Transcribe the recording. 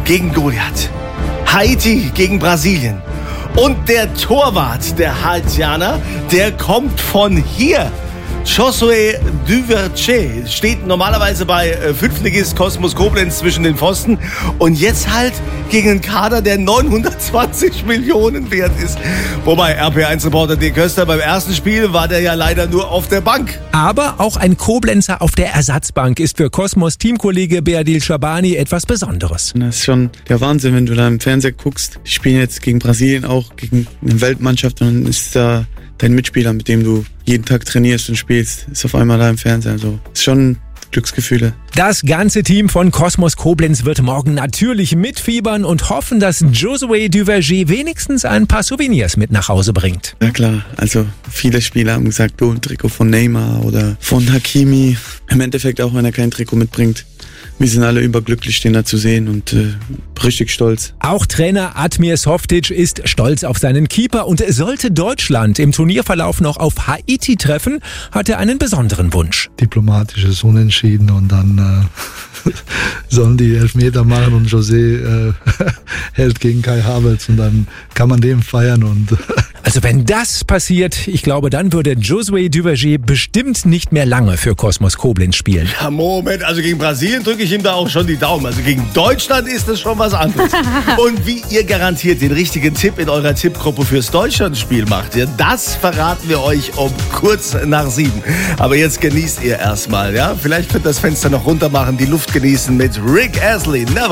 gegen Goliath. Haiti gegen Brasilien. Und der Torwart der Haitianer, der kommt von hier. Josué Duverger steht normalerweise bei Fünftligist Kosmos Koblenz zwischen den Pfosten und jetzt halt gegen einen Kader, der 920 Millionen wert ist. Wobei RP1-Reporter Dirk Köster, beim ersten Spiel war der ja leider nur auf der Bank. Aber auch ein Koblenzer auf der Ersatzbank ist für Kosmos-Teamkollege Beadil Schabani etwas Besonderes. Das ist schon der Wahnsinn, wenn du da im Fernseher guckst. Die spielen jetzt gegen Brasilien auch, gegen eine Weltmannschaft, und dann ist da dein Mitspieler, mit dem du jeden Tag trainierst und spielst, ist auf einmal da im Fernseher. Also ist schon Glücksgefühle. Das ganze Team von Kosmos Koblenz wird morgen natürlich mitfiebern und hoffen, dass Josué Duverger wenigstens ein paar Souvenirs mit nach Hause bringt. Ja klar, also viele Spieler haben gesagt, ein Trikot von Neymar oder von Hakimi. Im Endeffekt auch, wenn er kein Trikot mitbringt. Wir sind alle überglücklich, den da zu sehen und richtig stolz. Auch Trainer Admir Softic ist stolz auf seinen Keeper und sollte Deutschland im Turnierverlauf noch auf Haiti treffen, hat er einen besonderen Wunsch. Diplomatisches Unentschieden und dann sollen die Elfmeter machen und José hält gegen Kai Havertz und dann kann man den feiern. Und also wenn das passiert, ich glaube, dann würde Josué Duverger bestimmt nicht mehr lange für Kosmos Koblenz spielen. Ja, Moment, also gegen Brasilien drücke ich ihm da auch schon die Daumen. Also gegen Deutschland ist das schon was anderes. Und wie ihr garantiert den richtigen Tipp in eurer Tippgruppe fürs Deutschlandspiel macht, ja, das verraten wir euch um kurz nach 7. Aber jetzt genießt ihr erstmal, ja? Vielleicht könnt ihr das Fenster noch runter machen, die Luft genießen mit Rick Astley.